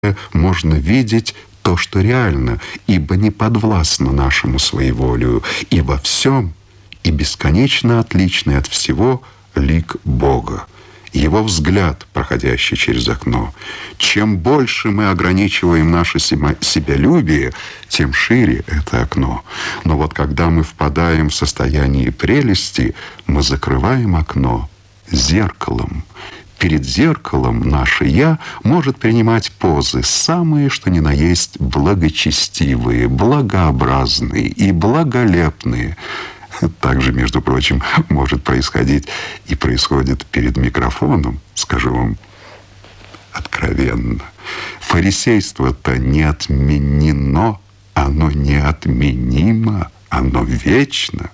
можно видеть то, что реально, ибо не подвластно нашему своеволию, и во всем, и бесконечно отличный от всего лик Бога. Его взгляд, проходящий через окно. Чем больше мы ограничиваем наше себялюбие, тем шире это окно. Но вот когда мы впадаем в состояние прелести, мы закрываем окно зеркалом. Перед зеркалом наше «я» может принимать позы, самые, что ни на есть, благочестивые, благообразные и благолепные. Также, между прочим, может происходить и происходит перед микрофоном, скажу вам откровенно. Фарисейство-то не отменено, оно неотменимо, оно вечно.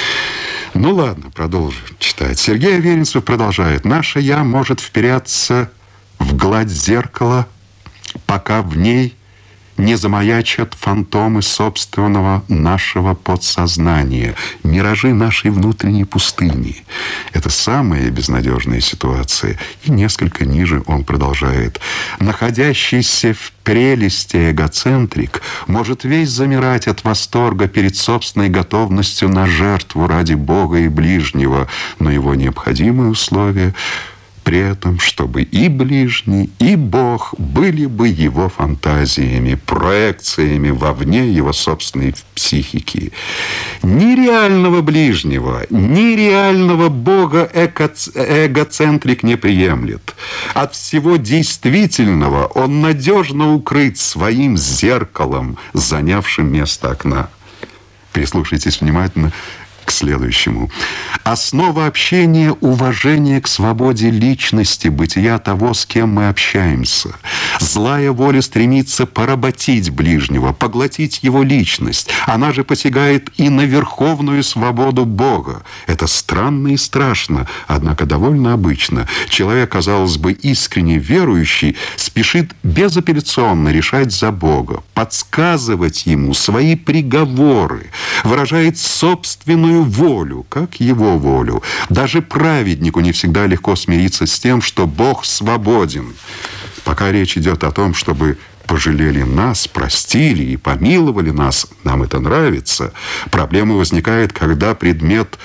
Ну ладно, продолжим читать. Сергей Аверинцев продолжает. «Наше «я» может вперяться в гладь зеркала, пока в ней не замаячат фантомы собственного нашего подсознания, миражи нашей внутренней пустыни». Это самая безнадежная ситуация. И несколько ниже он продолжает. «Находящийся в прелести эгоцентрик может весь замирать от восторга перед собственной готовностью на жертву ради Бога и ближнего, но его необходимые условия при этом, чтобы и ближний, и Бог были бы его фантазиями, проекциями вовне его собственной психики. Ни реального ближнего, ни реального Бога эгоцентрик не приемлет. От всего действительного он надежно укрыт своим зеркалом, занявшим место окна». Прислушайтесь внимательно к следующему. «Основа общения – уважение к свободе личности, бытия того, с кем мы общаемся. Злая воля стремится поработить ближнего, поглотить его личность. Она же посягает и на верховную свободу Бога. Это странно и страшно, однако довольно обычно. Человек, казалось бы, искренне верующий, спешит безапелляционно решать за Бога, подсказывать ему свои приговоры, выражает собственную волю, как его волю. Даже праведнику не всегда легко смириться с тем, что Бог свободен. Пока речь идет о том, чтобы пожалели нас, простили и помиловали нас, нам это нравится. Проблема возникает, когда предмет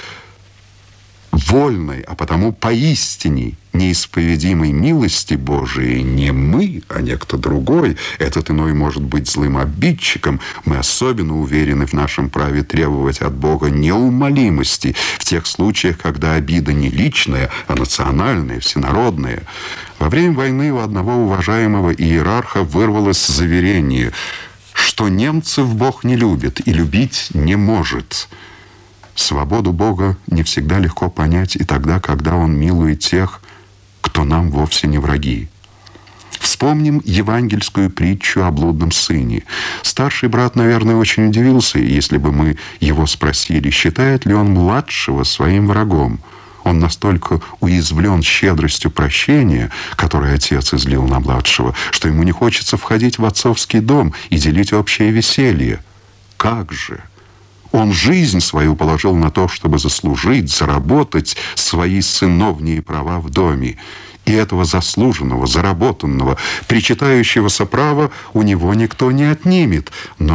вольной, а потому поистине неисповедимой милости Божией не мы, а некто другой. Этот иной может быть злым обидчиком. Мы особенно уверены в нашем праве требовать от Бога неумолимости в тех случаях, когда обида не личная, а национальная, всенародная. Во время войны у одного уважаемого иерарха вырвалось заверение, что немцев Бог не любит и любить не может. Свободу Бога не всегда легко понять и тогда, когда Он милует тех, кто нам вовсе не враги. Вспомним евангельскую притчу о блудном сыне. Старший брат, наверное, очень удивился, если бы мы его спросили, считает ли он младшего своим врагом. Он настолько уязвлен щедростью прощения, которое отец излил на младшего, что ему не хочется входить в отцовский дом и делить общее веселье. Как же! Он жизнь свою положил на то, чтобы заслужить, заработать свои сыновние права в доме. И этого заслуженного, заработанного, причитающегося права у него никто не отнимет. Но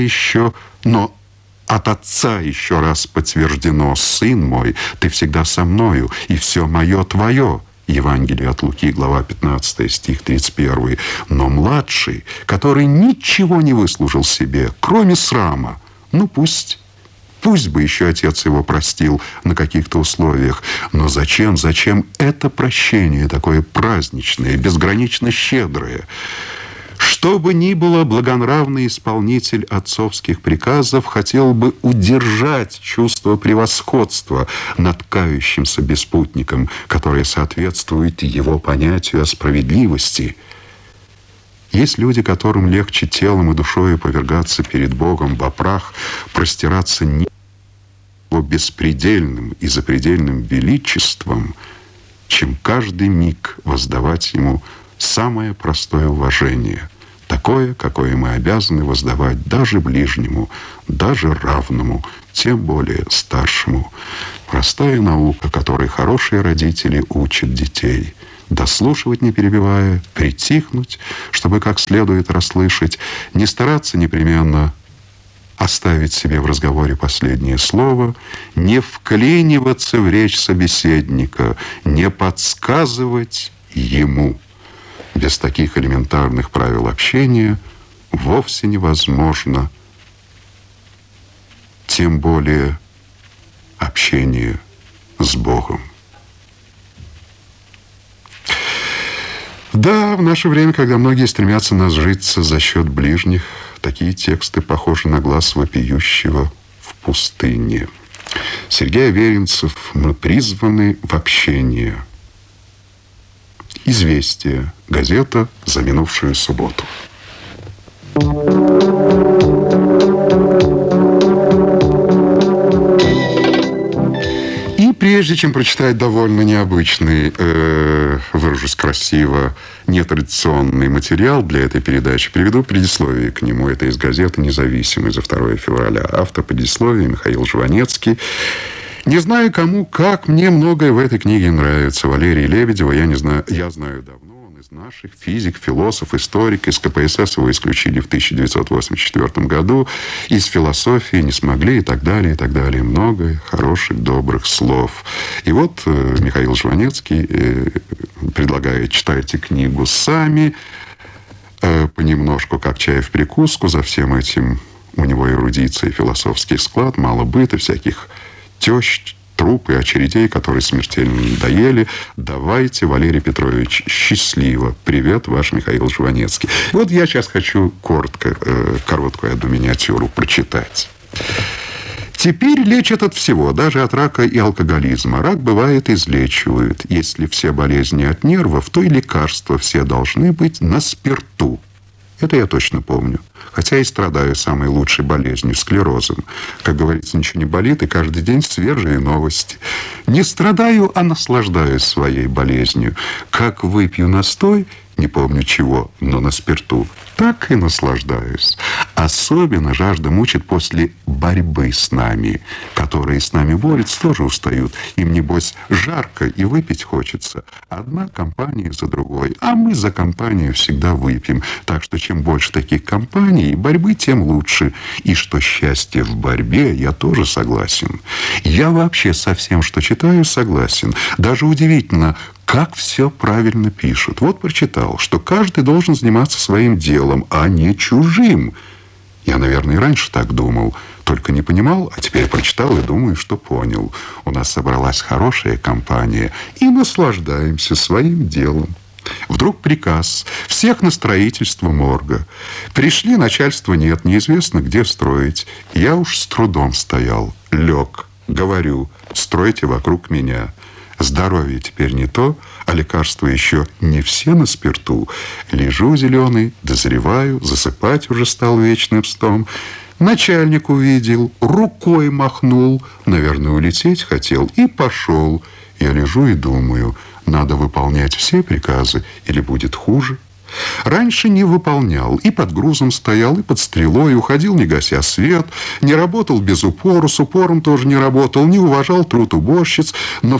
от отца еще раз подтверждено: «Сын мой, ты всегда со мною, и все мое твое». Евангелие от Луки, глава 15, стих 31. Но младший, который ничего не выслужил себе, кроме срама, пусть бы еще отец его простил на каких-то условиях. Но зачем это прощение такое праздничное, безгранично щедрое? Что бы ни было, благонравный исполнитель отцовских приказов хотел бы удержать чувство превосходства над кающимся беспутником, которое соответствует его понятию о справедливости. Есть люди, которым легче телом и душою повергаться перед Богом во прах, простираться его беспредельным и запредельным величеством, чем каждый миг воздавать ему самое простое уважение, такое, какое мы обязаны воздавать даже ближнему, даже равному, тем более старшему. Простая наука, которой хорошие родители учат детей. дослушивать не перебивая, притихнуть, чтобы как следует расслышать, не стараться непременно оставить себе в разговоре последнее слово, не вклиниваться в речь собеседника, не подсказывать ему. Без таких элементарных правил общения вовсе невозможно, тем более общение с Богом. Да, в наше время, когда многие стремятся нажиться за счет ближних, такие тексты похожи на глаз вопиющего в пустыне. Сергей Аверинцев: «Мы призваны в общение». «Известия», газета за минувшую субботу. И прежде чем прочитать довольно необычный, выражусь красиво, нетрадиционный материал для этой передачи, приведу предисловие к нему. Это из газеты «Независимый» за 2 февраля. Автор предисловия Михаил Жванецкий. Не знаю кому, как, мне многое в этой книге нравится. Валерия Лебедева я знаю давно. Он из наших: физик, философ, историк. Из КПСС его исключили в 1984 году. Из философии не смогли и так далее, и так далее. Много хороших, добрых слов. И вот Михаил Жванецкий предлагает: читайте книгу сами, понемножку, как чай в прикуску. За всем этим у него эрудиция и философский склад, мало быта, всяких тещ, труп и очередей, которые смертельно надоели. Давайте, Валерий Петрович, счастливо. Привет, ваш Михаил Жванецкий. Вот я сейчас хочу короткую одну миниатюру прочитать. Теперь лечат от всего, даже от рака и алкоголизма. Рак, бывает, излечивают. Если все болезни от нервов, то и лекарства все должны быть на спирту. Это я точно помню. Хотя и страдаю самой лучшей болезнью — склерозом. Как говорится, ничего не болит, и каждый день свежие новости. Не страдаю, а наслаждаюсь своей болезнью. Как выпью настой, не помню чего, но на спирту, так и наслаждаюсь. Особенно жажда мучит после борьбы с нами. Которые с нами борются, тоже устают. Им, небось, жарко и выпить хочется. Одна компания за другой. А мы за компанию всегда выпьем. Так что чем больше таких компаний и борьбы, тем лучше. И что счастье в борьбе, я тоже согласен. Я вообще со всем, что читаю, согласен. Даже удивительно, как все правильно пишут. Вот прочитал, что каждый должен заниматься своим делом, а не чужим. Я, наверное, и раньше так думал, только не понимал, а теперь прочитал и думаю, что понял. У нас собралась хорошая компания, и наслаждаемся своим делом. Вдруг приказ: всех на строительство морга. Пришли, начальства нет, неизвестно, где строить. Я уж с трудом стоял, лег, говорю: стройте вокруг меня. Здоровье теперь не то, а лекарства еще не все на спирту. Лежу зеленый, дозреваю, засыпать уже стал вечным сном. Начальник увидел, рукой махнул, наверное, улететь хотел, и пошел. Я лежу и думаю, надо выполнять все приказы, или будет хуже. Раньше не выполнял, и под грузом стоял, и под стрелой, уходил, не гася свет, не работал без упора, с упором тоже не работал, не уважал труд уборщиц, но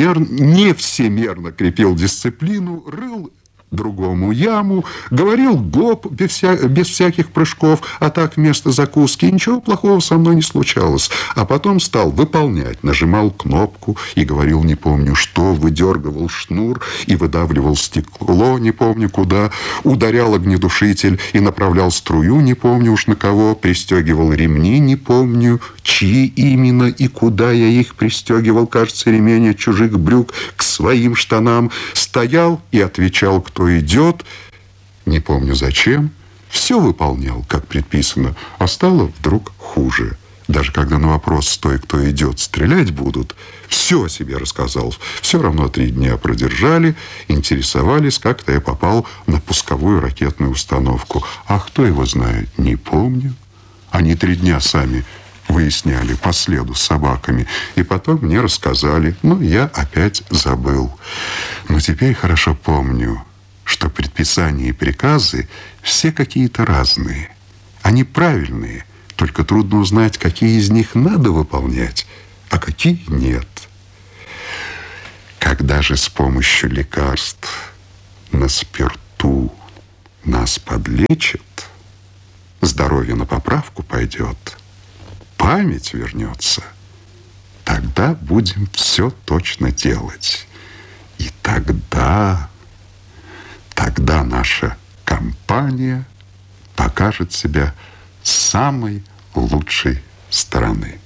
не всемерно крепил дисциплину, рыл другому яму, говорил гоп без всяких прыжков, а так вместо закуски. Ничего плохого со мной не случалось. А потом стал выполнять, нажимал кнопку и говорил не помню что, выдергивал шнур и выдавливал стекло не помню куда, ударял огнедушитель и направлял струю не помню уж на кого, пристегивал ремни не помню чьи именно и куда я их пристегивал, кажется, ремень от чужих брюк к своим штанам, стоял и отвечал, кто идет, не помню зачем, все выполнял, как предписано, а стало вдруг хуже. Даже когда на вопрос «стой, кто идет, стрелять будут», все о себе рассказал. Все равно 3 дня продержали, интересовались, как-то я попал на пусковую ракетную установку. А кто его знает, не помню. Они 3 дня сами выясняли по следу с собаками. И потом мне рассказали, но я опять забыл. Но теперь хорошо помню, что предписания и приказы все какие-то разные. Они правильные, только трудно узнать, какие из них надо выполнять, а какие нет. Когда же с помощью лекарств на спирту нас подлечат, здоровье на поправку пойдет, память вернется, тогда будем все точно делать. И тогда наша компания покажет себя с самой лучшей стороны.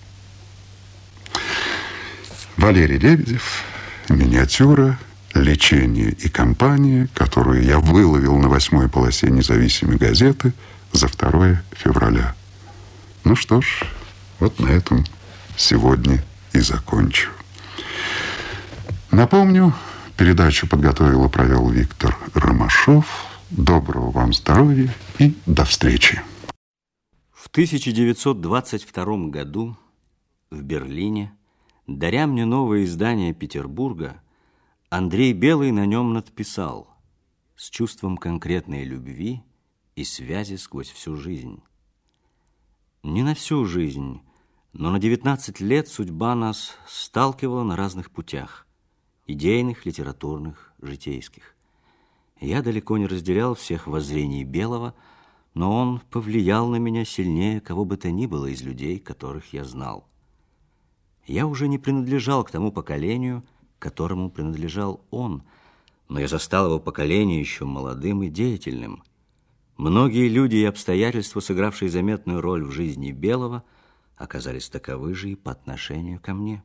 Валерий Лебедев, миниатюра «Лечение и компания», которую я выловил на 8-й полосе «Независимой газеты» за 2 февраля. Ну что ж, вот на этом сегодня и закончу. Напомню, передачу подготовил и провел Виктор Ромашов. Доброго вам здоровья и до встречи. В 1922 году в Берлине, даря мне новое издание Петербурга, Андрей Белый на нем надписал: «С чувством конкретной любви и связи сквозь всю жизнь». Не на всю жизнь, но на 19 лет судьба нас сталкивала на разных путях: идейных, литературных, житейских. Я далеко не разделял всех воззрений Белого, но он повлиял на меня сильнее кого бы то ни было из людей, которых я знал. Я уже не принадлежал к тому поколению, которому принадлежал он, но я застал его поколение еще молодым и деятельным. Многие люди и обстоятельства, сыгравшие заметную роль в жизни Белого, оказались таковы же и по отношению ко мне.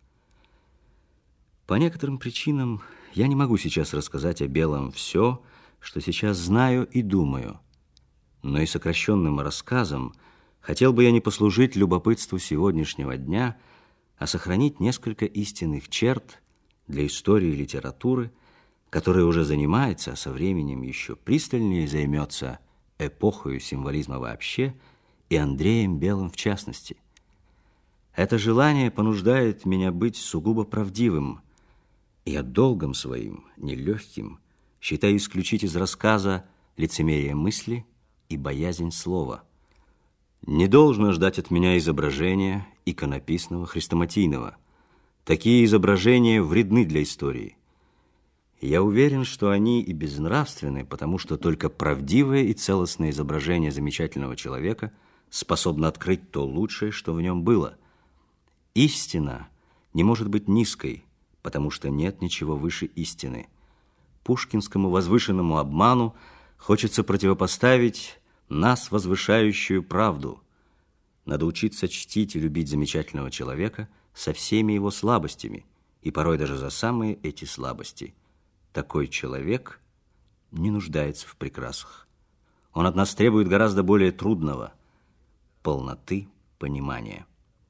По некоторым причинам я не могу сейчас рассказать о Белом все, что сейчас знаю и думаю, но и сокращенным рассказом хотел бы я не послужить любопытству сегодняшнего дня, а сохранить несколько истинных черт для истории и литературы, которая уже занимается, а со временем еще пристальнее займется эпохою символизма вообще и Андреем Белым в частности. Это желание понуждает меня быть сугубо правдивым. Я долгом своим, нелегким, считаю исключить из рассказа лицемерие мысли и боязнь слова. Не должно ждать от меня изображения иконописного, хрестоматийного. Такие изображения вредны для истории. Я уверен, что они и безнравственны, потому что только правдивое и целостное изображение замечательного человека способно открыть то лучшее, что в нем было. Истина не может быть низкой, потому что нет ничего выше истины. Пушкинскому возвышенному обману хочется противопоставить нас возвышающую правду. Надо учиться чтить и любить замечательного человека со всеми его слабостями, и порой даже за самые эти слабости. Такой человек не нуждается в прекрасах. Он от нас требует гораздо более трудного – полноты понимания.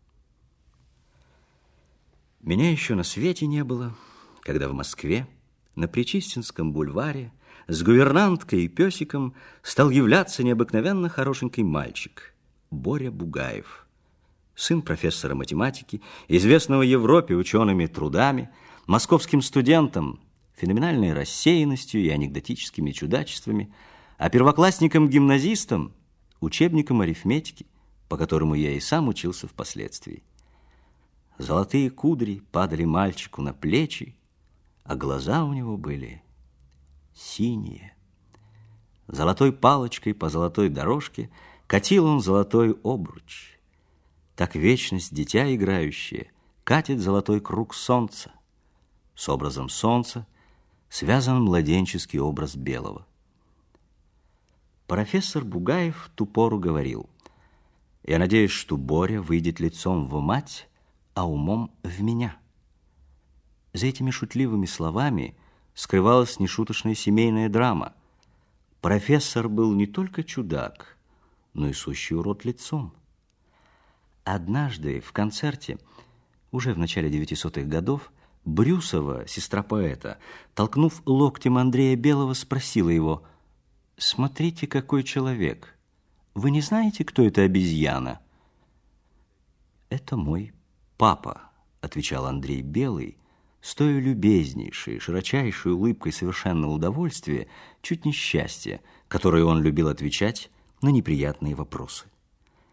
Меня еще на свете не было, когда в Москве на Причистинском бульваре с гувернанткой и песиком стал являться необыкновенно хорошенький мальчик Боря Бугаев, сын профессора математики, известного Европе учеными трудами, московским студентом, феноменальной рассеянностью и анекдотическими чудачествами, а первоклассником-гимназистом учебником арифметики, по которому я и сам учился впоследствии. Золотые кудри падали мальчику на плечи, а глаза у него были синие. Золотой палочкой по золотой дорожке катил он золотой обруч. Так вечность дитя играющее катит золотой круг солнца. С образом солнца связан младенческий образ Белого. Профессор Бугаев в ту пору говорил: «Я надеюсь, что Боря выйдет лицом в мать, а умом в меня». За этими шутливыми словами скрывалась нешуточная семейная драма. Профессор был не только чудак, но и сущий урод лицом. Однажды в концерте, уже в начале 900-х годов, Брюсова, сестра поэта, толкнув локтем Андрея Белого, спросила его: «Смотрите, какой человек! Вы не знаете, кто эта обезьяна?» «Это мой папа», — отвечал Андрей Белый, с той любезнейшей, широчайшей улыбкой совершенного удовольствия, чуть не счастья, которой он любил отвечать на неприятные вопросы.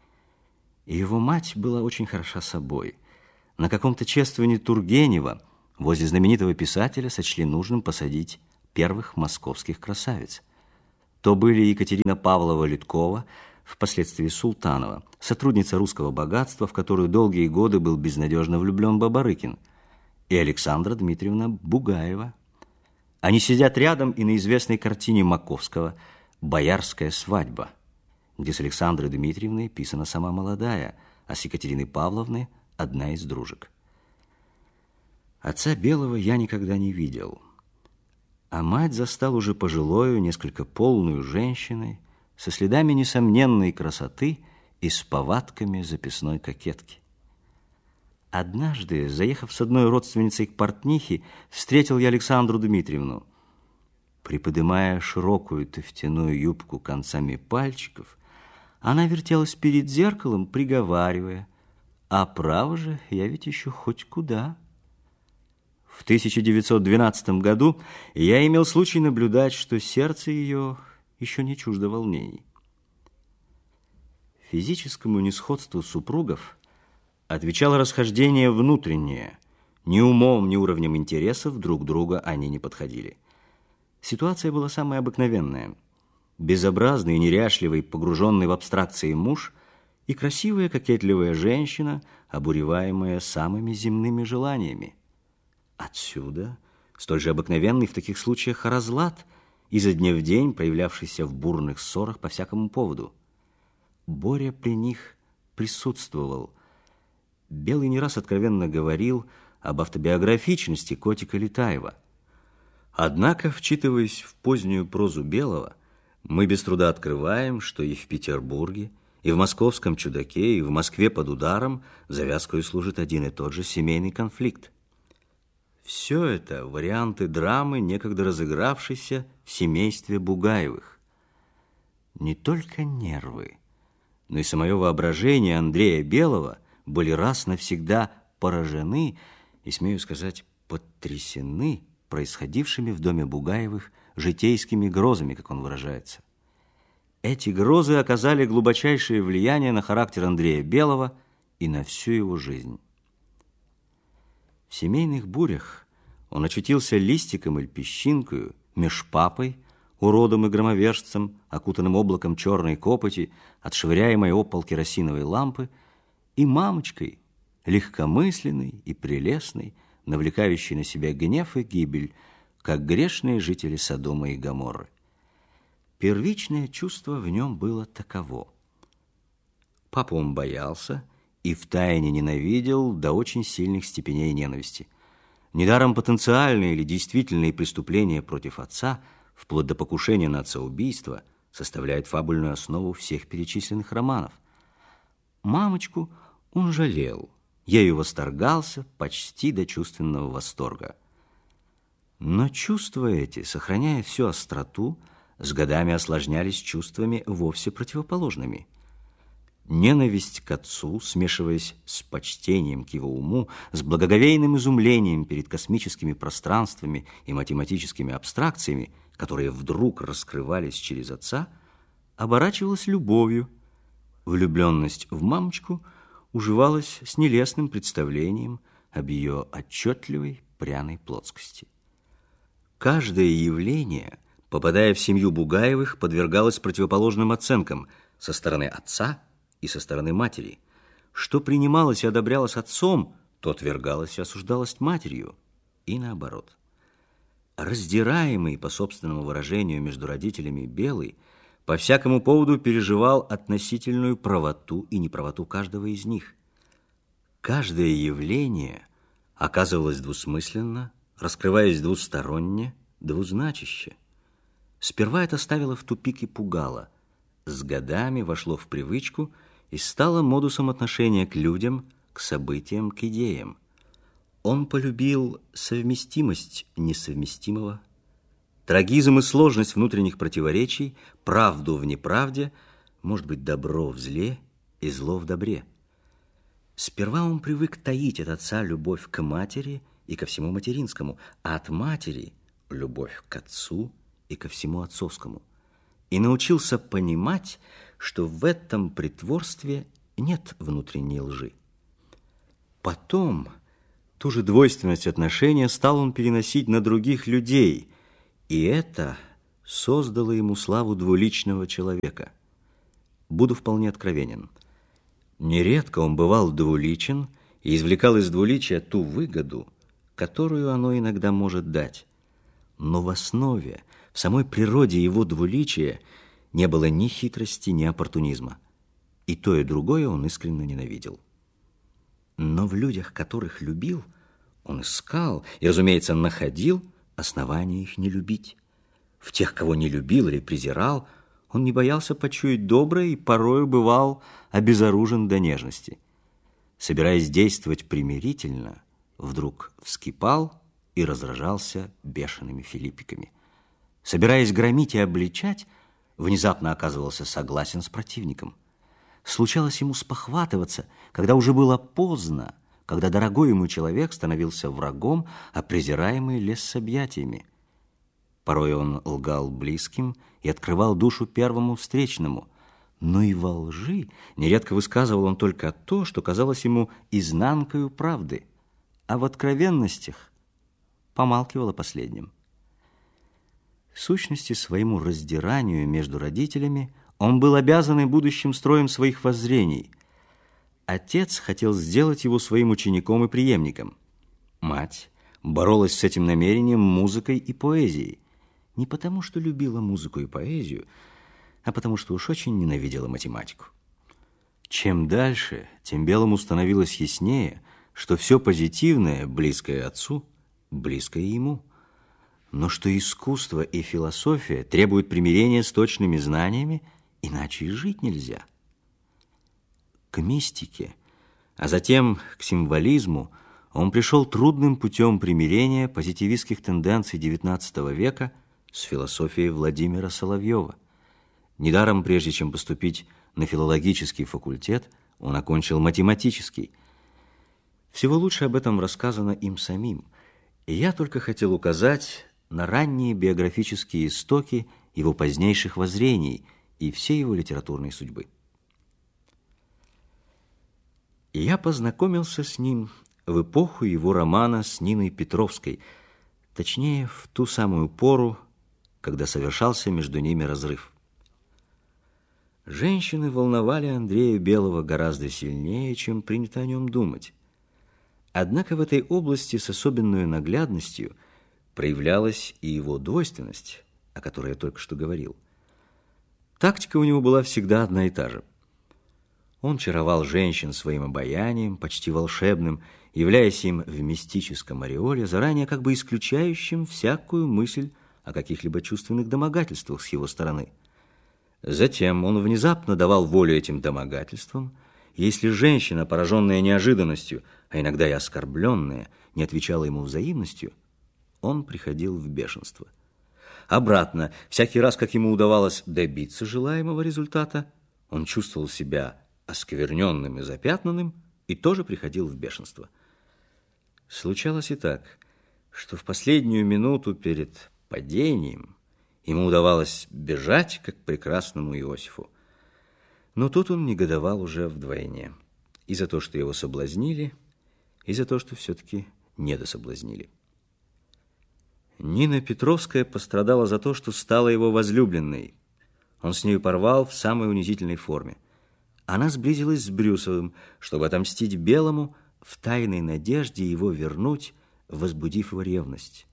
И его мать была очень хороша собой. На каком-то чествовании Тургенева возле знаменитого писателя сочли нужным посадить первых московских красавиц. То были Екатерина Павлова Литкова, впоследствии Султанова, сотрудница русского богатства, в которую долгие годы был безнадежно влюблен Бабарыкин, и Александра Дмитриевна Бугаева. Они сидят рядом и на известной картине Маковского «Боярская свадьба», где с Александрой Дмитриевной писана сама молодая, а с Екатериной Павловной одна из дружек. Отца Белого я никогда не видел, а мать застал уже пожилою, несколько полную женщиной, со следами несомненной красоты и с повадками записной кокетки. Однажды, заехав с одной родственницей к портнихе, встретил я Александру Дмитриевну. Приподымая широкую туфтяную юбку концами пальчиков, она вертелась перед зеркалом, приговаривая: «А право же, я ведь еще хоть куда». В 1912 году я имел случай наблюдать, что сердце ее еще не чуждо волнений. Физическому несходству супругов отвечало расхождение внутреннее. Ни умом, ни уровнем интересов друг друга они не подходили. Ситуация была самая обыкновенная. Безобразный и неряшливый, погруженный в абстракции муж и красивая кокетливая женщина, обуреваемая самыми земными желаниями. Отсюда столь же обыкновенный в таких случаях разлад, изо дня в день проявлявшийся в бурных ссорах по всякому поводу. Боря при них присутствовал. Белый не раз откровенно говорил об автобиографичности котика Летаева. Однако, вчитываясь в позднюю прозу Белого, мы без труда открываем, что и в Петербурге, и в московском чудаке, и в Москве под ударом завязкой служит один и тот же семейный конфликт. Все это варианты драмы, некогда разыгравшейся в семействе Бугаевых. Не только нервы, но и самое воображение Андрея Белого были раз навсегда поражены и, смею сказать, потрясены происходившими в доме Бугаевых житейскими грозами, как он выражается. Эти грозы оказали глубочайшее влияние на характер Андрея Белого и на всю его жизнь. В семейных бурях он очутился листиком или песчинкою меж папой, уродом и громовержцем, окутанным облаком черной копоти, от швыряемой об пол керосиновой лампы, и мамочкой, легкомысленной и прелестной, навлекающей на себя гнев и гибель, как грешные жители Содома и Гоморры. Первичное чувство в нем было таково. Папу он боялся и втайне ненавидел до очень сильных степеней ненависти. Недаром потенциальные или действительные преступления против отца, вплоть до покушения на отцеубийство, составляют фабульную основу всех перечисленных романов. Мамочку он жалел, ею восторгался почти до чувственного восторга. Но чувства эти, сохраняя всю остроту, с годами осложнялись чувствами вовсе противоположными. Ненависть к отцу, смешиваясь с почтением к его уму, с благоговейным изумлением перед космическими пространствами и математическими абстракциями, которые вдруг раскрывались через отца, оборачивалась любовью. Влюбленность в мамочку уживалась с нелестным представлением об ее отчетливой пряной плотскости. Каждое явление, попадая в семью Бугаевых, подвергалось противоположным оценкам со стороны отца и со стороны матери. Что принималось и одобрялось отцом, то отвергалось и осуждалось матерью, и наоборот. Раздираемый, по собственному выражению, между родителями Белый по всякому поводу переживал относительную правоту и неправоту каждого из них. Каждое явление оказывалось двусмысленно, раскрываясь двусторонне, двузначище. Сперва это ставило в тупик и пугало, с годами вошло в привычку и стало модусом отношения к людям, к событиям, к идеям. Он полюбил совместимость несовместимого, трагизм и сложность внутренних противоречий, правду в неправде, может быть, добро в зле и зло в добре. Сперва он привык таить от отца любовь к матери и ко всему материнскому, а от матери любовь к отцу и ко всему отцовскому. И научился понимать, что в этом притворстве нет внутренней лжи. Потом, Ту же двойственность отношения стал он переносить на других людей, и это создало ему славу двуличного человека. Буду вполне откровенен. Нередко он бывал двуличен и извлекал из двуличия ту выгоду, которую оно иногда может дать. Но в основе, в самой природе его двуличия не было ни хитрости, ни оппортунизма. И то, и другое он искренне ненавидел. Но в людях, которых любил, он искал и, разумеется, находил основания их не любить. В тех, кого не любил или презирал, он не боялся почуять доброе и порою бывал обезоружен до нежности. Собираясь действовать примирительно, вдруг вскипал и раздражался бешеными филиппиками. Собираясь громить и обличать, внезапно оказывался согласен с противником. Случалось ему спохватываться, когда уже было поздно, когда дорогой ему человек становился врагом, а презираемый лез с объятиями. Порой он лгал близким и открывал душу первому встречному, но и во лжи нередко высказывал он только то, что казалось ему изнанкою правды, а в откровенностях помалкивал о последнем. В сущности, своему раздиранию между родителями он был обязан и будущим строем своих воззрений. Отец хотел сделать его своим учеником и преемником. Мать боролась с этим намерением музыкой и поэзией. Не потому, что любила музыку и поэзию, а потому, что уж очень ненавидела математику. Чем дальше, тем Белому становилось яснее, что все позитивное, близкое отцу, близкое ему. Но что искусство и философия требуют примирения с точными знаниями, иначе и жить нельзя. К мистике, а затем к символизму он пришел трудным путем примирения позитивистских тенденций XIX века с философией Владимира Соловьева. Недаром, прежде чем поступить на филологический факультет, он окончил математический. Всего лучше об этом рассказано им самим, и я только хотел указать на ранние биографические истоки его позднейших воззрений и всей его литературной судьбы. И я познакомился с ним в эпоху его романа с Ниной Петровской, точнее, в ту самую пору, когда совершался между ними разрыв. Женщины волновали Андрея Белого гораздо сильнее, чем принято о нем думать. Однако в этой области с особенной наглядностью проявлялась и его двойственность, о которой я только что говорил. Тактика у него была всегда одна и та же. Он чаровал женщин своим обаянием, почти волшебным, являясь им в мистическом ореоле, заранее как бы исключающим всякую мысль о каких-либо чувственных домогательствах с его стороны. Затем он внезапно давал волю этим домогательствам, и если женщина, пораженная неожиданностью, а иногда и оскорбленная, не отвечала ему взаимностью, он приходил в бешенство. Обратно, всякий раз, как ему удавалось добиться желаемого результата, он чувствовал себя оскверненным и запятнанным и тоже приходил в бешенство. Случалось и так, что в последнюю минуту перед падением ему удавалось бежать, как прекрасному Иосифу. Но тут он негодовал уже вдвойне. И за то, что его соблазнили, и за то, что все-таки недособлазнили. Нина Петровская пострадала за то, что стала его возлюбленной. Он с нею порвал в самой унизительной форме. Она сблизилась с Брюсовым, чтобы отомстить Белому в тайной надежде его вернуть, возбудив его ревность.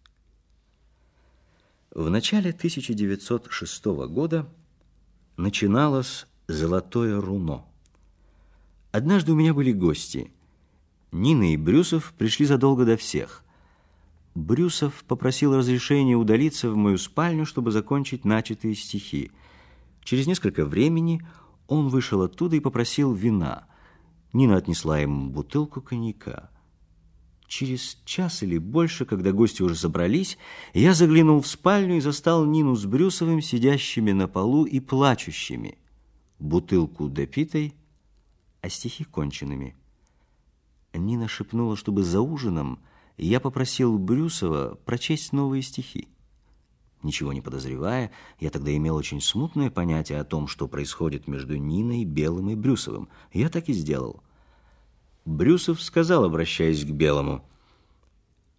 В начале 1906 года начиналось «Золотое руно». Однажды у меня были гости. Нина и Брюсов пришли задолго до всех. Брюсов попросил разрешения удалиться в мою спальню, чтобы закончить начатые стихи. Через несколько времени он вышел оттуда и попросил вина. Нина отнесла ему бутылку коньяка. Через час или больше, когда гости уже собрались, я заглянул в спальню и застал Нину с Брюсовым сидящими на полу и плачущими. Бутылку допитой, а стихи конченными. Нина шепнула, чтобы за ужином я попросил Брюсова прочесть новые стихи. Ничего не подозревая, я тогда имел очень смутное понятие о том, что происходит между Ниной, Белым и Брюсовым. Я так и сделал. Брюсов сказал, обращаясь к Белому: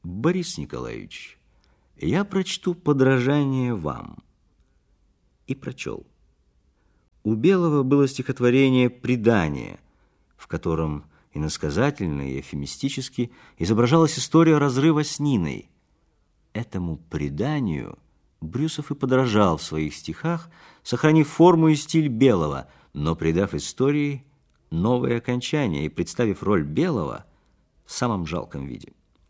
Борис Николаевич, я прочту подражание вам. И прочел. У Белого было стихотворение «Предание», в котором иносказательно и эвфемистически изображалась история разрыва с Ниной. Этому преданию Брюсов и подражал в своих стихах, сохранив форму и стиль Белого, но придав истории новое окончание и представив роль Белого в самом жалком виде.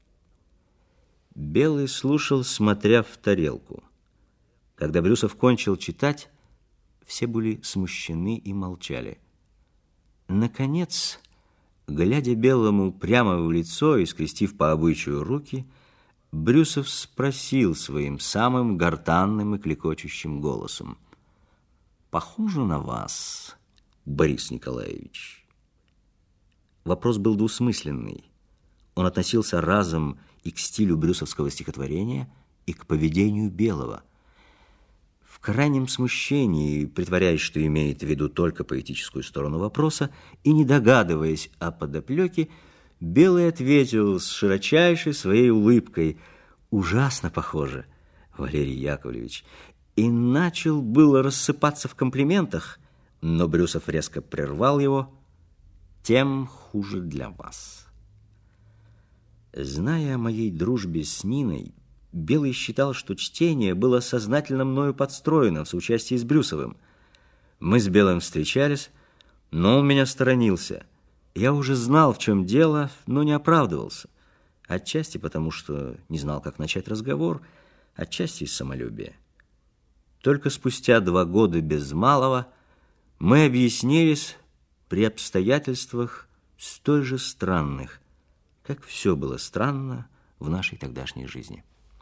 Белый слушал, смотря в тарелку. Когда Брюсов кончил читать, все были смущены и молчали. Наконец, глядя Белому прямо в лицо и скрестив по обычаю руки, Брюсов спросил своим самым гортанным и клекочущим голосом: «Похоже на вас, Борис Николаевич?» Вопрос был двусмысленный. Он относился разом и к стилю брюсовского стихотворения, и к поведению Белого. В крайнем смущении, притворяясь, что имеет в виду только поэтическую сторону вопроса, и не догадываясь о подоплеке, Белый ответил с широчайшей своей улыбкой: «Ужасно похоже, Валерий Яковлевич», и начал было рассыпаться в комплиментах, но Брюсов резко прервал его: «Тем хуже для вас». Зная о моей дружбе с Ниной, Белый считал, что чтение было сознательно мною подстроено в соучастии с Брюсовым. Мы с Белым встречались, но он меня сторонился. Я уже знал, в чем дело, но не оправдывался. Отчасти потому, что не знал, как начать разговор, отчасти из самолюбия. Только спустя 2 года без малого мы объяснились при обстоятельствах столь же странных, как все было странно в нашей тогдашней жизни.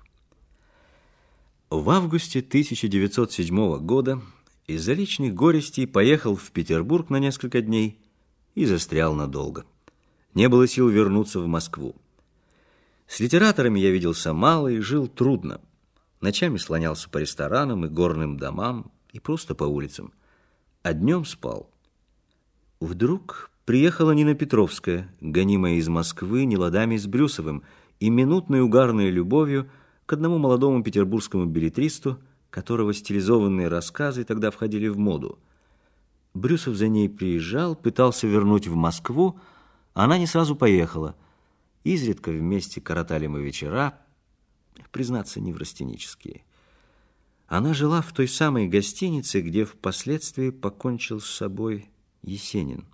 В августе 1907 года из-за личных горестей поехал в Петербург на несколько дней и застрял надолго. Не было сил вернуться в Москву. С литераторами я виделся мало и жил трудно. Ночами слонялся по ресторанам и горным домам, и просто по улицам. А днем спал. Вдруг приехала Нина Петровская, гонимая из Москвы неладами с Брюсовым и минутной угарной любовью к одному молодому петербургскому беллетристу, которого стилизованные рассказы тогда входили в моду. Брюсов за ней приезжал, пытался вернуть в Москву, а она не сразу поехала. Изредка вместе коротали мы вечера, признаться, неврастенические. Она жила в той самой гостинице, где впоследствии покончил с собой Есенин.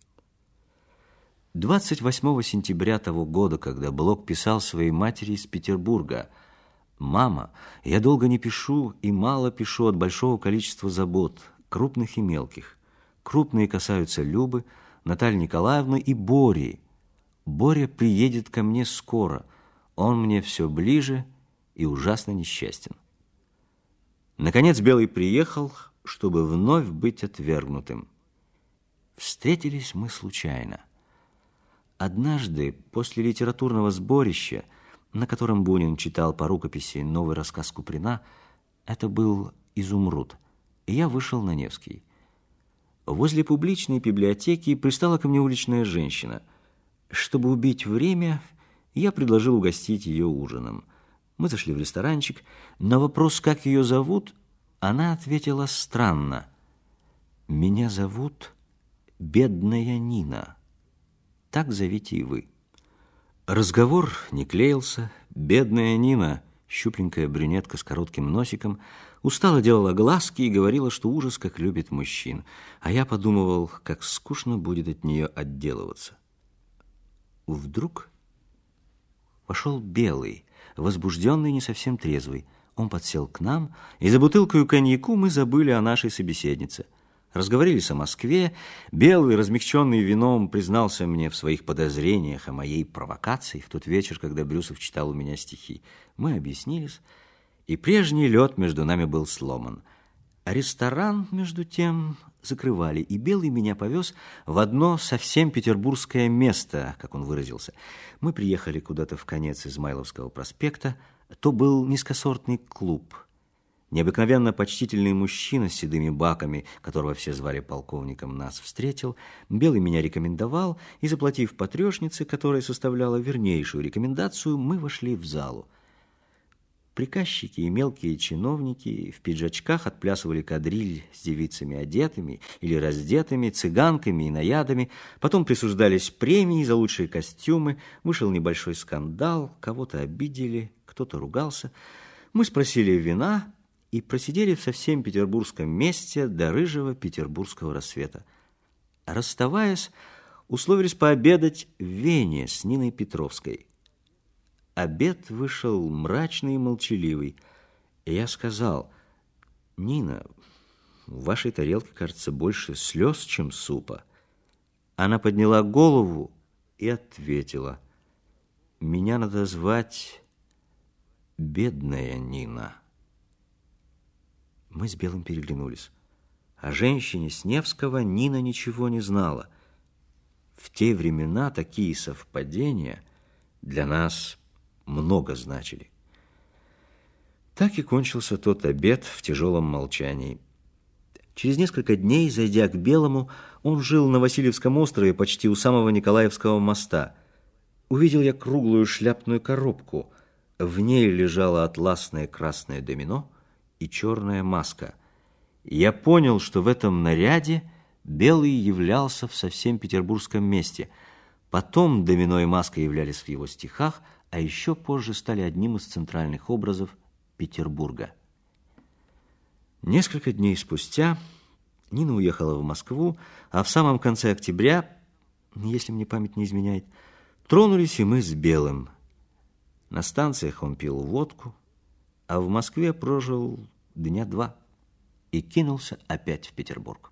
28 сентября того года, когда Блок писал своей матери из Петербурга: «Мама, я долго не пишу и мало пишу от большого количества забот, крупных и мелких. Крупные касаются Любы, Натальи Николаевны и Бори. Боря приедет ко мне скоро, он мне все ближе и ужасно несчастен». Наконец Белый приехал, чтобы вновь быть отвергнутым. Встретились мы случайно. Однажды, после литературного сборища, на котором Бунин читал по рукописи новый рассказ Куприна, это был «Изумруд», и я вышел на Невский. Возле публичной библиотеки пристала ко мне уличная женщина. Чтобы убить время, я предложил угостить ее ужином. Мы зашли в ресторанчик. На вопрос, как ее зовут, она ответила странно: «Меня зовут Бедная Нина. Так зовите и вы». Разговор не клеился. Бедная Нина, щупленькая брюнетка с коротким носиком, устало делала глазки и говорила, что ужас как любит мужчин. А я подумывал, как скучно будет от нее отделываться. Вдруг вошел Белый, возбужденный, не совсем трезвый. Он подсел к нам, и за бутылкой коньяку мы забыли о нашей собеседнице. Разговорились о Москве. Белый, размягченный вином, признался мне в своих подозрениях о моей провокации в тот вечер, когда Брюсов читал у меня стихи. Мы объяснились, и прежний лед между нами был сломан. А ресторан, между тем, закрывали, и Белый меня повез в одно совсем петербургское место, как он выразился. Мы приехали куда-то в конец Измайловского проспекта. То был низкосортный клуб. Необыкновенно почтительный мужчина с седыми баками, которого все звали полковником, нас встретил. Белый меня рекомендовал, и, заплатив по трешнице, которая составляла вернейшую рекомендацию, мы вошли в залу. Приказчики и мелкие чиновники в пиджачках отплясывали кадриль с девицами одетыми или раздетыми, цыганками и наядами. Потом присуждались премии за лучшие костюмы. Вышел небольшой скандал, кого-то обидели, кто-то ругался. Мы спросили вина и просидели в совсем петербургском месте до рыжего петербургского рассвета. Расставаясь, условились пообедать в Вене с Ниной Петровской. Обед вышел мрачный и молчаливый. И я сказал: «Нина, в вашей тарелке, кажется, больше слез, чем супа». Она подняла голову и ответила: «Меня надо звать бедная Нина». Мы с Белым переглянулись. О женщине с Невского Нина ничего не знала. В те времена такие совпадения для нас много значили. Так и кончился тот обед в тяжелом молчании. Через несколько дней, зайдя к Белому, он жил на Васильевском острове почти у самого Николаевского моста. Увидел я круглую шляпную коробку. В ней лежало атласное красное домино и черная маска. Я понял, что в этом наряде Белый являлся в совсем петербургском месте. Потом домино и маска являлись в его стихах, а еще позже стали одним из центральных образов Петербурга. Несколько дней спустя Нина уехала в Москву, а в самом конце октября, если мне память не изменяет, тронулись и мы с Белым. На станциях он пил водку, а в Москве прожил дня 2 и кинулся опять в Петербург.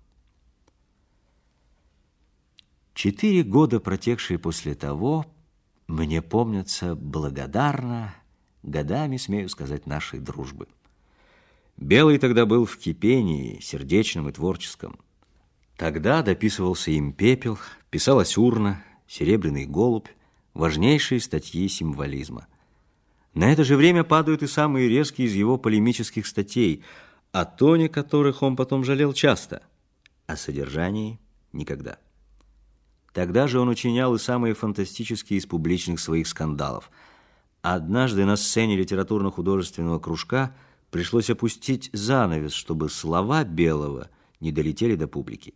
4 года, протекшие после того, мне помнятся благодарно, годами, смею сказать, нашей дружбы. Белый тогда был в кипении, сердечном и творческом. Тогда дописывался им «Пепел», писалась «Урна», «Серебряный голубь», важнейшие статьи символизма. На это же время падают и самые резкие из его полемических статей, о тоне которых он потом жалел часто, о содержании никогда. Тогда же он учинял и самые фантастические из публичных своих скандалов. Однажды на сцене литературно-художественного кружка пришлось опустить занавес, чтобы слова Белого не долетели до публики.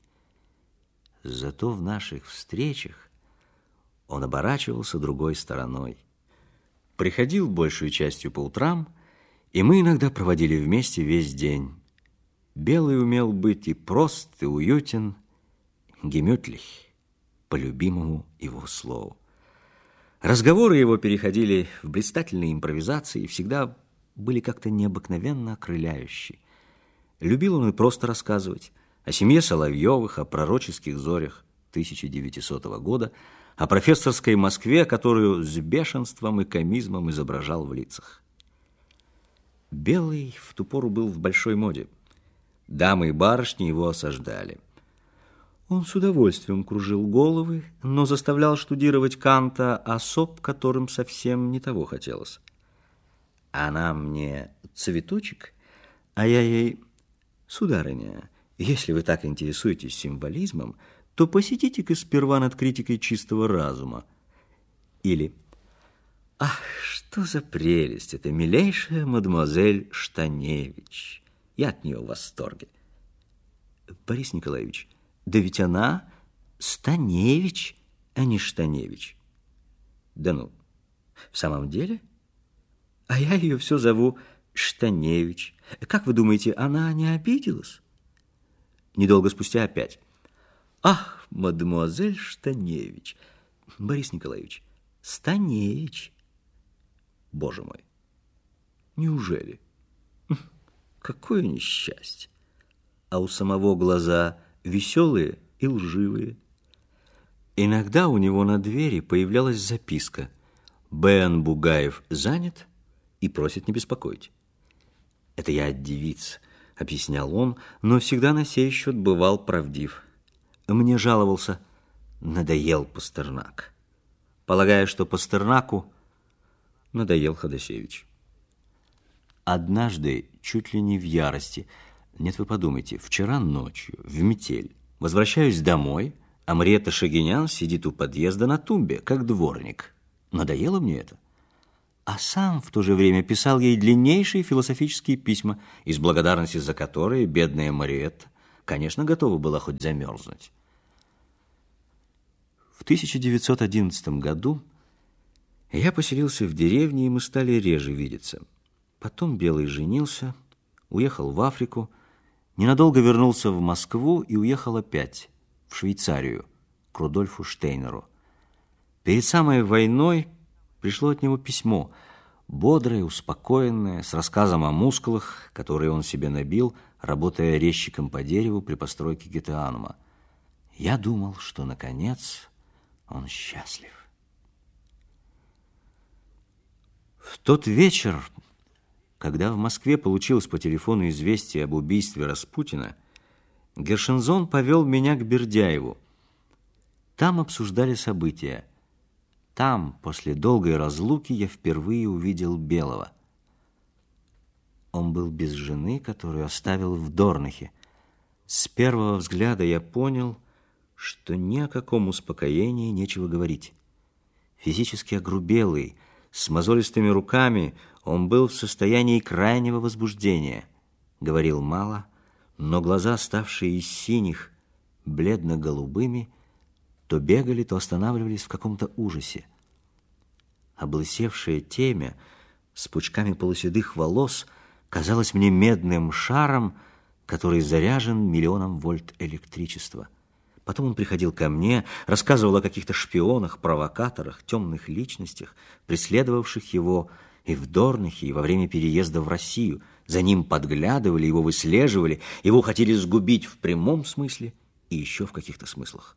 Зато в наших встречах он оборачивался другой стороной. Приходил большую частью по утрам, и мы иногда проводили вместе весь день. Белый умел быть и прост, и уютен, гемютлих, по любимому его слову. Разговоры его переходили в блистательные импровизации и всегда были как-то необыкновенно окрыляющие. Любил он и просто рассказывать о семье Соловьевых, о пророческих зорях 1900 года, о профессорской Москве, которую с бешенством и комизмом изображал в лицах. Белый в ту пору был в большой моде. Дамы и барышни его осаждали. Он с удовольствием кружил головы, но заставлял штудировать Канта особ, которым совсем не того хотелось. Она мне цветочек, а я ей: сударыня, если вы так интересуетесь символизмом, то посидите-ка сперва над критикой чистого разума. Или: ах, что за прелесть, это милейшая мадемуазель Штаневич. Я от нее в восторге. Борис Николаевич, да ведь она Станевич, а не Штаневич. Да ну, в самом деле? А я ее все зову Штаневич. Как вы думаете, она не обиделась? Недолго спустя опять: ах, мадемуазель Штаневич. Борис Николаевич, Станевич. Боже мой, неужели? Какое несчастье! А у самого глаза веселые и лживые. Иногда у него на двери появлялась записка: Б.Н. Бугаев занят и просит не беспокоить. Это я от девиц, объяснял он, но всегда на сей счет бывал правдив. Мне жаловался: надоел Пастернак, полагая, что Пастернаку надоел Ходосевич. однажды, чуть ли не в ярости, нет, вы подумайте, вчера ночью, в метель, возвращаюсь домой, а Мариетта Шагинян сидит у подъезда на тумбе, как дворник. Надоело мне это. А сам в то же время писал ей длиннейшие философические письма, из благодарности за которые бедная Мариетта, конечно, готова была хоть замерзнуть. В 1911 году я поселился в деревне, и мы стали реже видеться. Потом Белый женился, уехал в Африку, ненадолго вернулся в Москву и уехал опять в Швейцарию, к Рудольфу Штейнеру. Перед самой войной пришло от него письмо, бодрое, успокоенное, с рассказом о мускулах, которые он себе набил, работая резчиком по дереву при постройке Гетеанума. Я думал, что, наконец, он счастлив. В тот вечер, когда в Москве получилось по телефону известие об убийстве Распутина, Гершензон повел меня к Бердяеву. Там обсуждали события. Там, после долгой разлуки, я впервые увидел Белого. Он был без жены, которую оставил в Дорнахе. С первого взгляда я понял, что ни о каком успокоении нечего говорить. Физически огрубелый, с мозолистыми руками, он был в состоянии крайнего возбуждения. Говорил мало, но глаза, ставшие из синих, бледно-голубыми, то бегали, то останавливались в каком-то ужасе. Облысевшее темя с пучками полуседых волос казалось мне медным шаром, который заряжен миллионом вольт электричества. Потом он приходил ко мне, рассказывал о каких-то шпионах, провокаторах, темных личностях, преследовавших его и в Дорнахе, и во время переезда в Россию. За ним подглядывали, его выслеживали, его хотели сгубить в прямом смысле и еще в каких-то смыслах.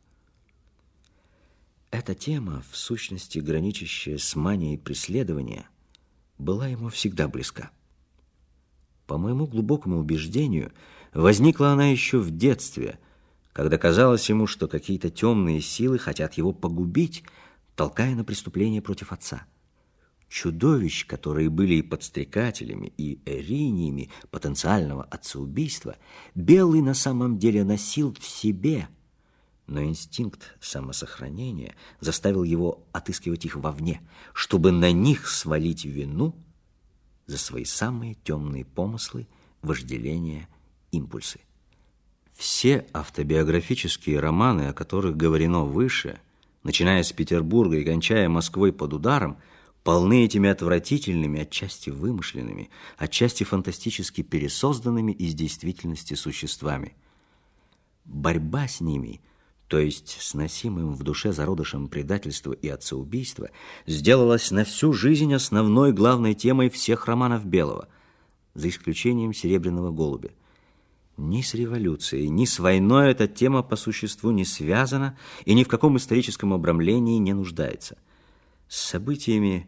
Эта тема, в сущности граничащая с манией преследования, была ему всегда близка. По моему глубокому убеждению, возникла она еще в детстве, когда казалось ему, что какие-то темные силы хотят его погубить, толкая на преступление против отца. Чудовищ, которые были и подстрекателями, и эриниями потенциального отцеубийства, Белый на самом деле носил в себе, но инстинкт самосохранения заставил его отыскивать их вовне, чтобы на них свалить вину за свои самые темные помыслы, вожделения, импульсы. Все автобиографические романы, о которых говорено выше, начиная с Петербурга и кончая Москвой под ударом, полны этими отвратительными, отчасти вымышленными, отчасти фантастически пересозданными из действительности существами. Борьба с ними, то есть с носимым в душе зародышем предательства и отцеубийства, сделалась на всю жизнь основной главной темой всех романов Белого, за исключением «Серебряного голубя». Ни с революцией, ни с войной эта тема по существу не связана и ни в каком историческом обрамлении не нуждается. С событиями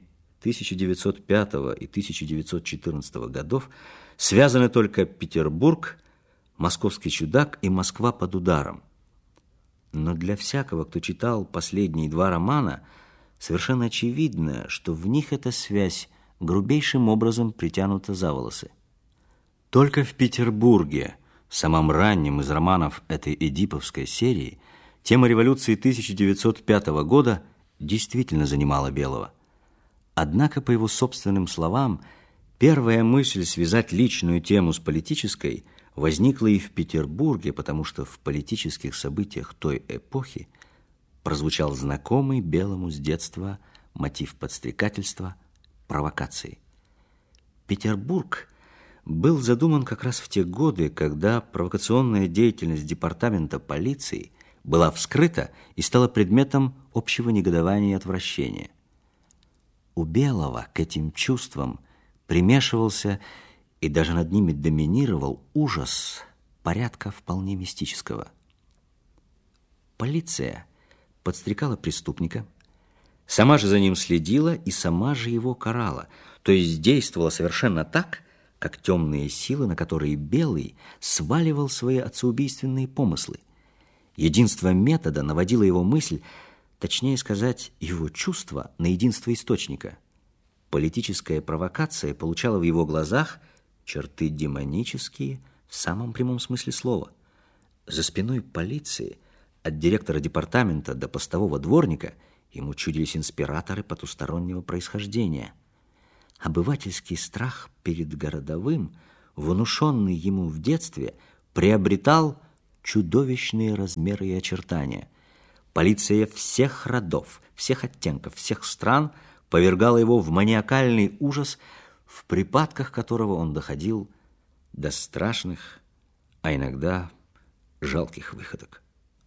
1905 и 1914 годов связаны только Петербург, Московский чудак и Москва под ударом. Но для всякого, кто читал последние два романа, совершенно очевидно, что в них эта связь грубейшим образом притянута за волосы. Только в Петербурге, самом раннем из романов этой эдиповской серии, тема революции 1905 года действительно занимала Белого. Однако, по его собственным словам, первая мысль связать личную тему с политической возникла и в Петербурге, потому что в политических событиях той эпохи прозвучал знакомый Белому с детства мотив подстрекательства, провокации. Петербург был задуман как раз в те годы, когда провокационная деятельность департамента полиции была вскрыта и стала предметом общего негодования и отвращения. У Белого к этим чувствам примешивался и даже над ними доминировал ужас порядка вполне мистического. Полиция подстрекала преступника, сама же за ним следила и сама же его карала, то есть действовала совершенно так, как темные силы, на которые Белый сваливал свои отцеубийственные помыслы. Единство метода наводило его мысль, точнее сказать, его чувство на единство источника. Политическая провокация получала в его глазах черты демонические в самом прямом смысле слова. За спиной полиции, от директора департамента до постового дворника, ему чудились инспираторы потустороннего происхождения. Обывательский страх перед городовым, внушенный ему в детстве, приобретал чудовищные размеры и очертания. Полиция всех родов, всех оттенков, всех стран повергала его в маниакальный ужас, в припадках которого он доходил до страшных, а иногда жалких выходок.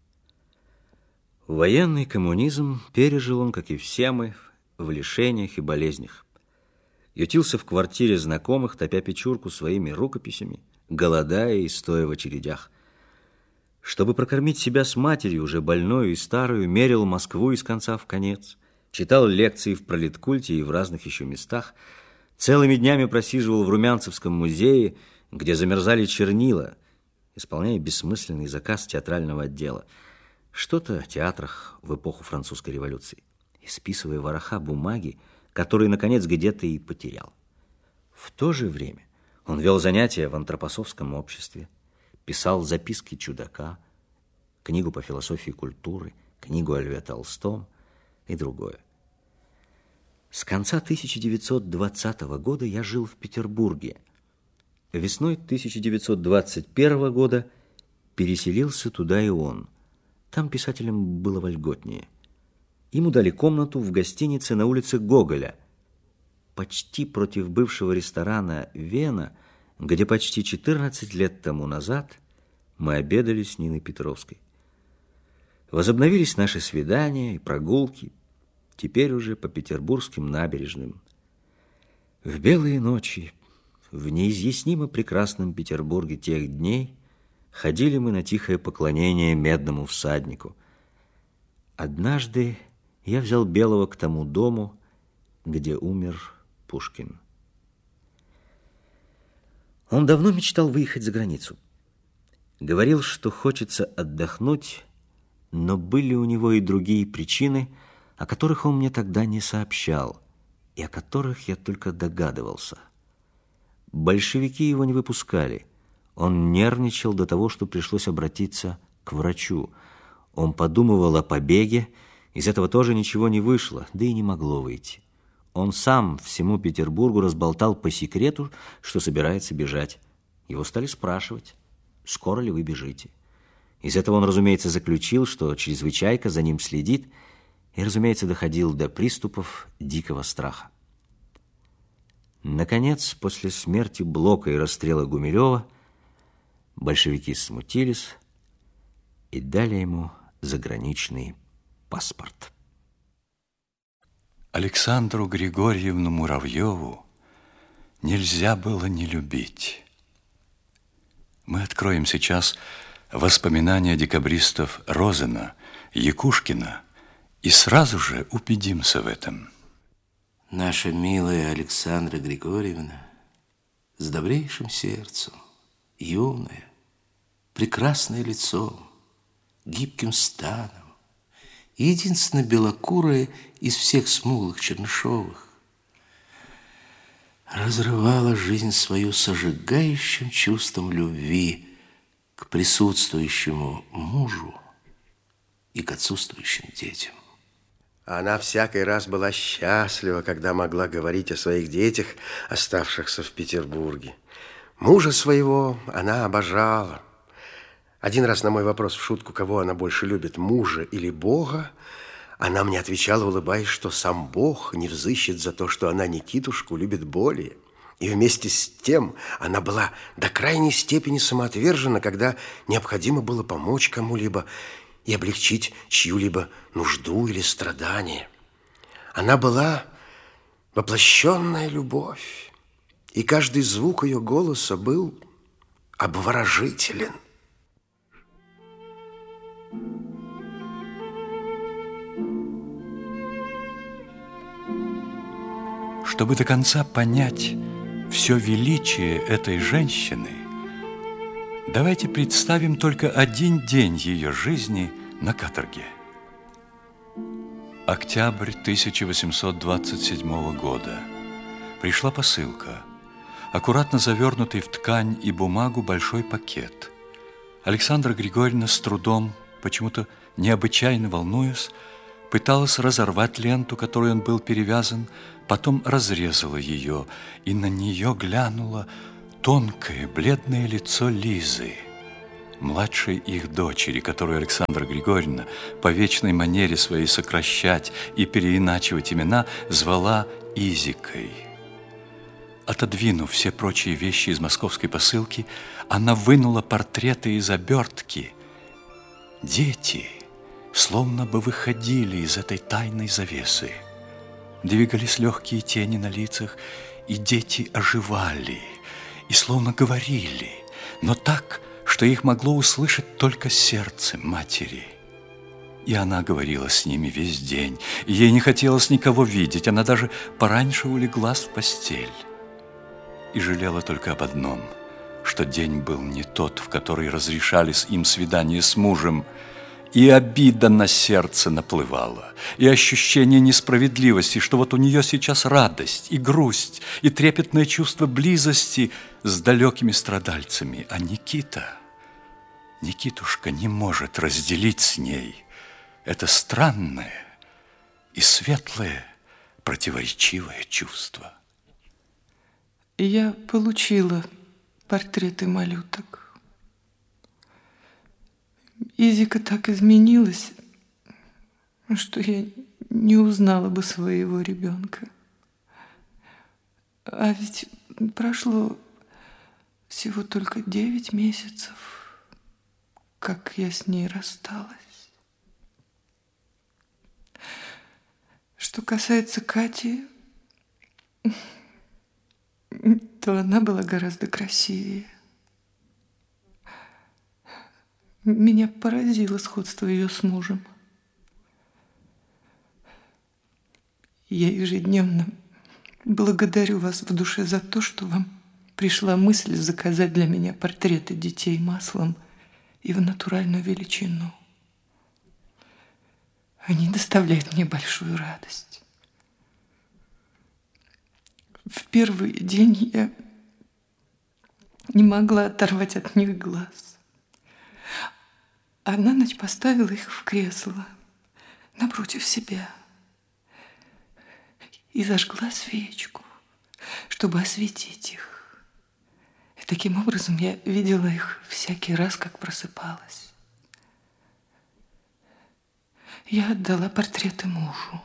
Военный коммунизм пережил он, как и все мы, в лишениях и болезнях. Ютился в квартире знакомых, топя печурку своими рукописями, голодая и стоя в очередях. Чтобы прокормить себя с матерью, уже больную и старую, мерил Москву из конца в конец, читал лекции в Пролеткульте и в разных еще местах, целыми днями просиживал в Румянцевском музее, где замерзали чернила, исполняя бессмысленный заказ театрального отдела, что-то о театрах в эпоху французской революции, исписывая вороха бумаги, которые, наконец, где-то и потерял. В то же время он вел занятия в антропософском обществе, писал записки чудака, книгу по философии культуры, книгу о Льве Толстом и другое. С конца 1920 года я жил в Петербурге. Весной 1921 года переселился туда и он. Там писателям было вольготнее. Ему дали комнату в гостинице на улице Гоголя, почти против бывшего ресторана «Вена», где почти 14 лет тому назад мы обедали с Ниной Петровской. Возобновились наши свидания и прогулки, теперь уже по петербургским набережным. В белые ночи, в неизъяснимо прекрасном Петербурге тех дней, ходили мы на тихое поклонение медному всаднику. Однажды я взял Белого к тому дому, где умер Пушкин. Он давно мечтал выехать за границу. Говорил, что хочется отдохнуть, но были у него и другие причины, о которых он мне тогда не сообщал, и о которых я только догадывался. Большевики его не выпускали. Он нервничал до того, что пришлось обратиться к врачу. Он подумывал о побеге, из этого тоже ничего не вышло, да и не могло выйти. Он сам всему Петербургу разболтал по секрету, что собирается бежать. Его стали спрашивать, скоро ли вы бежите. Из этого он, разумеется, заключил, что чрезвычайка за ним следит, и, разумеется, доходил до приступов дикого страха. Наконец, после смерти Блока и расстрела Гумилева, большевики смутились и дали ему заграничный паспорт. Александру Григорьевну Муравьеву нельзя было не любить. Мы откроем сейчас воспоминания декабристов Розена, Якушкина и сразу же убедимся в этом. Наша милая Александра Григорьевна с добрейшим сердцем, юная, прекрасное лицом, гибким станом, единственно белокурая из всех смуглых Чернышовых, разрывала жизнь свою с ожигающим чувством любви к присутствующему мужу и к отсутствующим детям. Она всякий раз была счастлива, когда могла говорить о своих детях, оставшихся в Петербурге. Мужа своего она обожала. Один раз на мой вопрос в шутку, кого она больше любит, мужа или Бога, она мне отвечала, улыбаясь, что сам Бог не взыщет за то, что она Никитушку любит более. И вместе с тем она была до крайней степени самоотвержена, когда необходимо было помочь кому-либо и облегчить чью-либо нужду или страдание. Она была воплощенная любовь, и каждый звук ее голоса был обворожителен. Чтобы до конца понять все величие этой женщины, давайте представим только один день ее жизни на каторге. Октябрь 1827 года. Пришла посылка. аккуратно завернутый в ткань и бумагу большой пакет. Александра Григорьевна с трудом, почему-то необычайно волнуясь, пыталась разорвать ленту, которой он был перевязан, потом разрезала ее, и на нее глянуло тонкое, бледное лицо Лизы, младшей их дочери, которую Александра Григорьевна по вечной манере своей сокращать и переиначивать имена звала Изикой. Отодвинув все прочие вещи из московской посылки, она вынула портреты из обертки. Дети словно бы выходили из этой тайной завесы. Двигались легкие тени на лицах, и дети оживали, и словно говорили, но так, что их могло услышать только сердце матери. И она говорила с ними весь день, и ей не хотелось никого видеть, она даже пораньше улеглась в постель. И жалела только об одном, что день был не тот, в который разрешались им свидания с мужем, и обида на сердце наплывала, и ощущение несправедливости, что вот у нее сейчас радость, и грусть, и трепетное чувство близости с далекими страдальцами, а Никитушка не может разделить с ней это странное и светлое противоречивое чувство. Я получила портреты малюток. Изика так изменилась, что я не узнала бы своего ребенка. А ведь прошло всего только 9 месяцев, как я с ней рассталась. Что касается Кати, то она была гораздо красивее. Меня поразило сходство ее с мужем. Я ежедневно благодарю вас в душе за то, что вам пришла мысль заказать для меня портреты детей маслом и в натуральную величину. Они доставляют мне большую радость. В первый день я не могла оторвать от них глаз. А на ночь поставила их в кресло напротив себя и зажгла свечку, чтобы осветить их. И таким образом я видела их всякий раз, как просыпалась. Я отдала портреты мужу.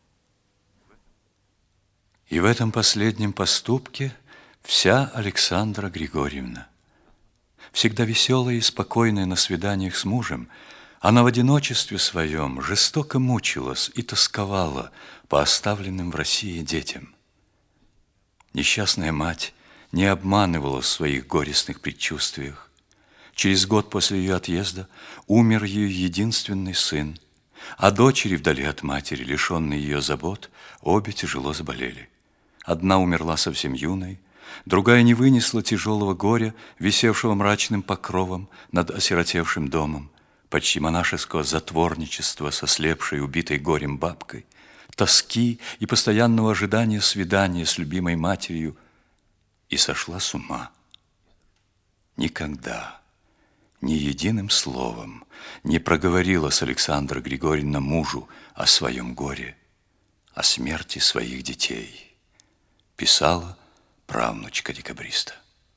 И в этом последнем поступке вся Александра Григорьевна. Всегда веселая и спокойная на свиданиях с мужем, она в одиночестве своем жестоко мучилась и тосковала по оставленным в России детям. Несчастная мать не обманывала в своих горестных предчувствиях. Через год после ее отъезда умер ее единственный сын, а дочери вдали от матери, лишенные ее забот, обе тяжело заболели. Одна умерла совсем юной, другая не вынесла тяжелого горя, висевшего мрачным покровом над осиротевшим домом, почти монашеского затворничества со слепшей, убитой горем бабкой, тоски и постоянного ожидания свидания с любимой матерью, и сошла с ума. Никогда, ни единым словом не проговорила с Александра Григорьевна мужу о своем горе, о смерти своих детей. Писала правнучка декабриста.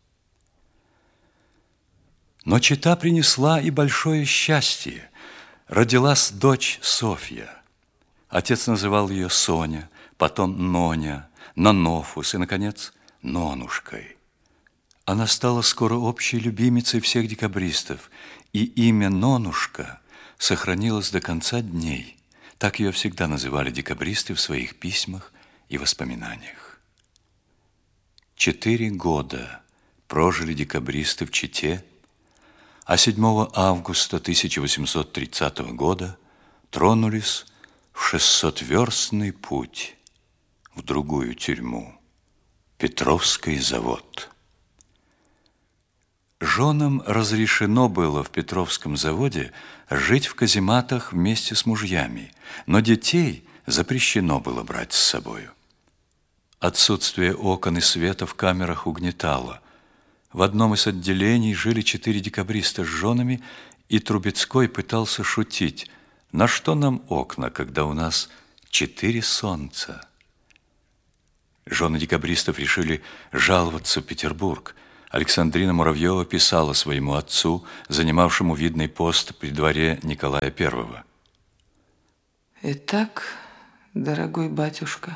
Но чета принесла и большое счастье. Родилась дочь Софья. Отец называл ее Соня, потом Ноня, Нанофус и, наконец, Нонушкой. Она стала скоро общей любимицей всех декабристов, и имя Нонушка сохранилось до конца дней. Так ее всегда называли декабристы в своих письмах и воспоминаниях. 4 года прожили декабристы в Чите, а 7 августа 1830 года тронулись в 600-верстный путь в другую тюрьму, Петровский завод. Женам разрешено было в Петровском заводе жить в казематах вместе с мужьями, но детей запрещено было брать с собою. Отсутствие окон и света в камерах угнетало. В одном из отделений жили 4 декабриста с женами, и Трубецкой пытался шутить: на что нам окна, когда у нас 4 солнца? Жены декабристов решили жаловаться в Петербург. Александрина Муравьева писала своему отцу, занимавшему видный пост при дворе Николая I. Итак, дорогой батюшка,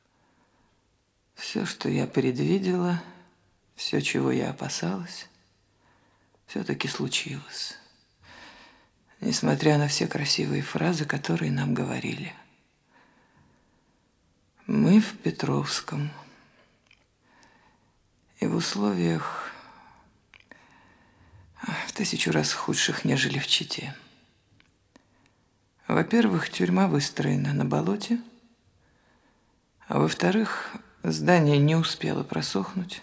все, что я предвидела, все, чего я опасалась, все-таки случилось. Несмотря на все красивые фразы, которые нам говорили. Мы в Петровском. И в условиях в 1000 раз худших, нежели в Чите. Во-первых, тюрьма выстроена на болоте, а во-вторых, здание не успело просохнуть.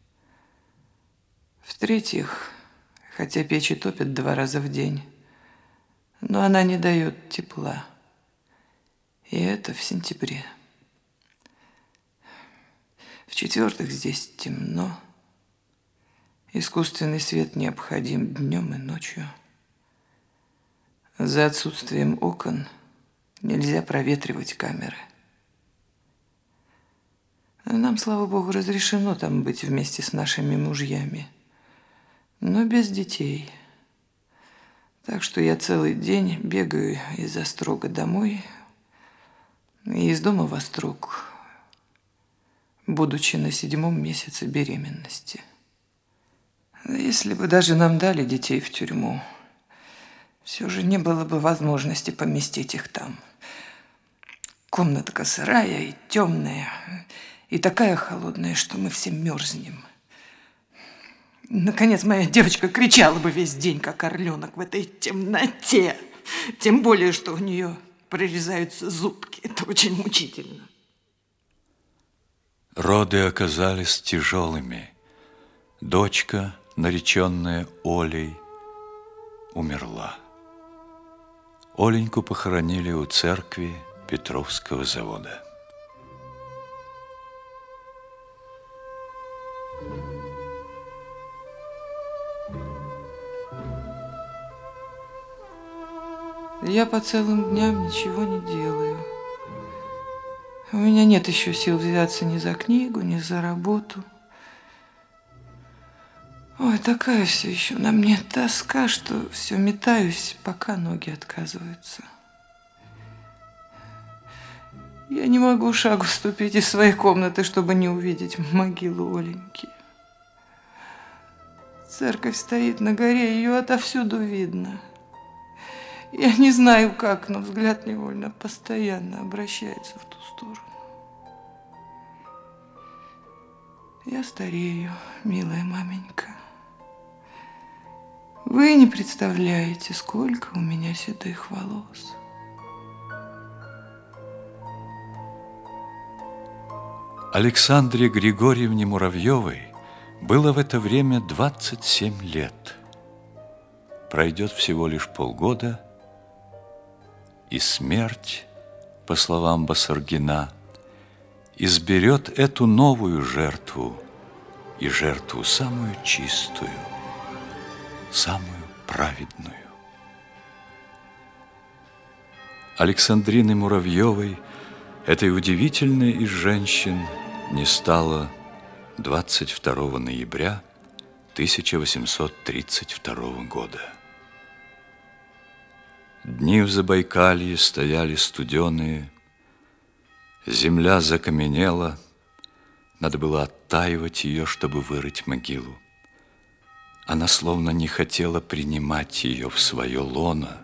В-третьих, хотя печи топят 2 раза в день, но она не дает тепла. И это в сентябре. В-четвертых, здесь темно. Искусственный свет необходим днем и ночью. За отсутствием окон нельзя проветривать камеры. Нам, слава богу, разрешено там быть вместе с нашими мужьями, но без детей. Так что я целый день бегаю из Острога домой и из дома в Острог, будучи на 7-м месяце беременности. Если бы даже нам дали детей в тюрьму, все же не было бы возможности поместить их там. Комнатка сырая и темная, и такая холодная, что мы все мерзнем. Наконец, моя девочка кричала бы весь день, как орленок в этой темноте. Тем более, что у нее прорезаются зубки. Это очень мучительно. Роды оказались тяжелыми. Дочка, нареченная Олей, умерла. Оленьку похоронили у церкви Петровского завода. Я по целым дням ничего не делаю. У меня нет еще сил взяться ни за книгу, ни за работу. Ой, такая все еще на мне тоска, что все метаюсь, пока ноги отказываются. Я не могу шагу ступить из своей комнаты, чтобы не увидеть могилу Оленьки. Церковь стоит на горе, ее отовсюду видно. Я не знаю как, но взгляд невольно постоянно обращается в ту сторону. Я старею, милая маменька. Вы не представляете, сколько у меня седых волос. Александре Григорьевне Муравьевой было в это время 27 лет. Пройдет всего лишь полгода, и смерть, по словам Басаргина, изберет эту новую жертву, и жертву самую чистую, самую праведную. Александрины Муравьевой, этой удивительной из женщин, не стало 22 ноября 1832 года. Дни в Забайкалье стояли студеные, земля закаменела, надо было оттаивать ее, чтобы вырыть могилу. Она словно не хотела принимать ее в свое лоно,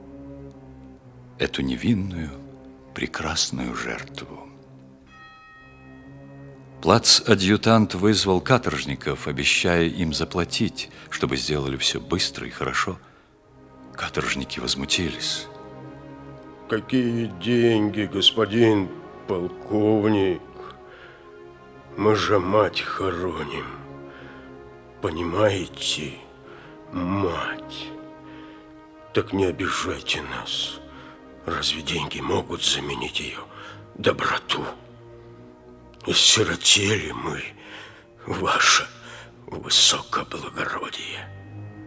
эту невинную, прекрасную жертву. Плацадъютант вызвал каторжников, обещая им заплатить, чтобы сделали все быстро и хорошо. Каторжники возмутились. Какие деньги, господин полковник? Мы же мать хороним. Понимаете, мать. Так не обижайте нас. Разве деньги могут заменить ее доброту? Осиротели мы, ваше высокоблагородие.